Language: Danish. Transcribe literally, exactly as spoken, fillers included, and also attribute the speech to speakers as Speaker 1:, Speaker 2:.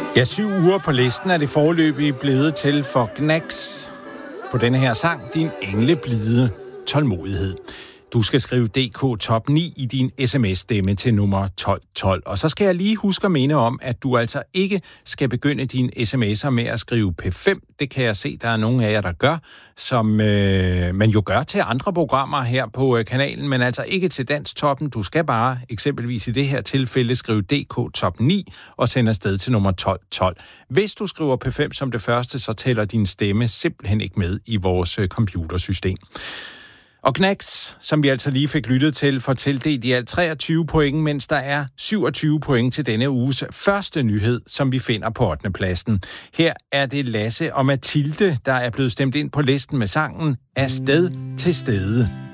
Speaker 1: Ja, syv uger på listen er det foreløbig blevet til for Gnags på denne her sang, Din engleblide tålmodighed. Du skal skrive D K top ni i din sms-stemme til nummer tolv tolv. Og så skal jeg lige huske at minde om, at du altså ikke skal begynde dine sms'er med at skrive P fem. Det kan jeg se, der er nogle af jer, der gør, som øh, man jo gør til andre programmer her på øh, kanalen, men altså ikke til Dansktoppen. Du skal bare eksempelvis i det her tilfælde skrive D K top ni og sende afsted til nummer tolv tolv. Hvis du skriver P fem som det første, så tæller din stemme simpelthen ikke med i vores øh, computersystem. Og Gnags, som vi altså lige fik lyttet til, får tildelt i alt treogtyve point, mens der er syvogtyve point til denne uges første nyhed, som vi finder på ottende pladsen. Her er det Lasse og Mathilde, der er blevet stemt ind på listen med sangen Afsted til stede.